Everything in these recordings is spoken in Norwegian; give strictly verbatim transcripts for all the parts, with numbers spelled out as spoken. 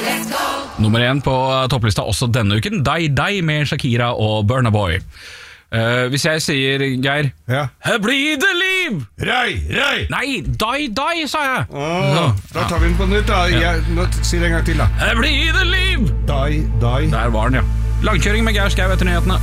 Nummer én på topplista også denne uken, Die Die med Shakira og Burna Boy. Uh, hvis jeg sier, Geir, ja. Her blir det liv! Rei, rei! Nei, Die Die, sa jeg. Åh, da tar vi den på nytt da. Jeg, nå, si det en gang til da. Her blir det liv! Die, die. Der var den, ja. Langkjøring med Geir Skau etter nyhetene.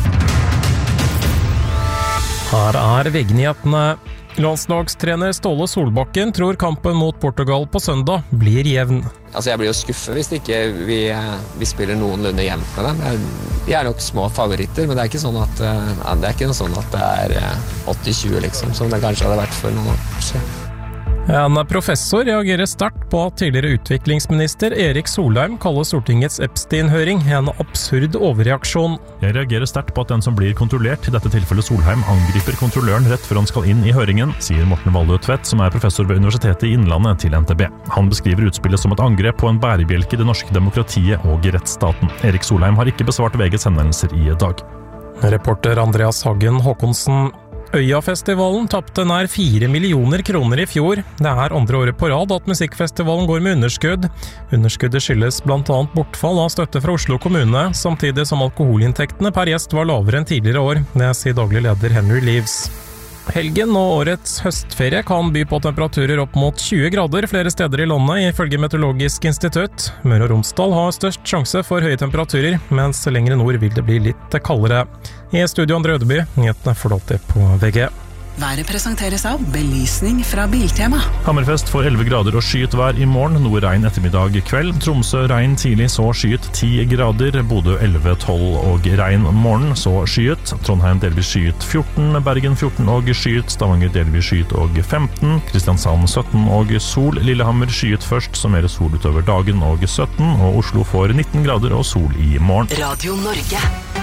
Her er V G-nyhetene. Landslagstrener Ståle Solbakken tror kampen mot Portugal på søndag blir jevn. Altså jeg blir jo skuffet hvis ikke vi, vi spiller noenlunde jevnt med dem. De er nok små favoritter, men det er ikke sånn at, det er ikke sånn at det er åtti tjue liksom, som det kanskje hadde vært for noen år siden. En professor reagerer sterkt på at tidligere utviklingsminister Erik Solheim kaller Stortingets Epstein-høring en absurd overreaksjon. Jeg reagerer sterkt på at den som blir kontrollert, i dette tilfellet Solheim, angriper kontrolløren rett før han skal inn i høringen, sier Morten Valdø Tvedt, som er professor ved Universitetet i Innlandet til N T B. Han beskriver utspillet som et angrep på en bærebjelke i det norske demokratiet og rettsstaten. Erik Solheim har ikke besvart V G's henvendelser i dag. Reporter Andreas Hagen Håkonsen. Øyafestivalen tappte nær fire millioner kroner i fjor. Det er andre året på rad at musikkfestivalen går med underskudd. Underskuddet skyldes blant annet bortfall av støtte fra Oslo kommune, samtidig som alkoholinntektene per gjest var lavere enn tidligere år. Det sier daglig leder Henry Leaves. Helgen og årets høstferie kan by på temperaturer opp mot tjue grader flere steder i landet, ifølge Meteorologisk institutt. Møre og Romsdal har størst sjanse for høye temperaturer, mens lengre nord vil det bli litt kaldere. I studio Andre Ødeby, nyhetene får du alltid på V G. Været presenteres av belysning fra Biltema. Hammerfest får elleve grader og skyet vær i morgen, noe regn ettermiddag kveld. Tromsø regn tidlig, så skyet ti grader. Bodø elleve, tolv og regn morgen, så skyet. Trondheim delvis skyet fjorten, Bergen fjorten og skyet. Stavanger delvis skyet og femten. Kristiansand sytten og sol. Lillehammer skyet først, så mer sol utover dagen og sytten. Og Oslo får nitten grader og sol i morgen. Radio Norge.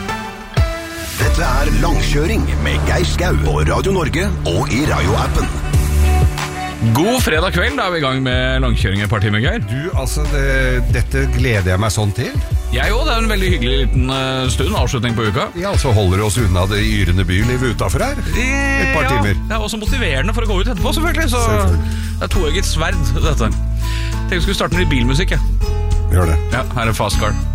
Dette er Langkjøring med Geir Skau på Radio Norge og i radioappen. God fredag kveld, da er vi i gang med langkjøring et par timer, Geir. Du, altså, det, dette gleder jeg meg sånn til. Jeg også, det er en veldig hyggelig liten stund, avslutning på uka. Ja, så holder oss unna det yrende bylivet utenfor her. Et par ja, timer. Det er også motiverende for å gå ut etterpå, selvfølgelig. Så selvfølgelig. Det er toegget sverd, dette. Tenk vi skulle starte med litt bilmusikk, ja. Gjør det. Ja, her er Fast Car.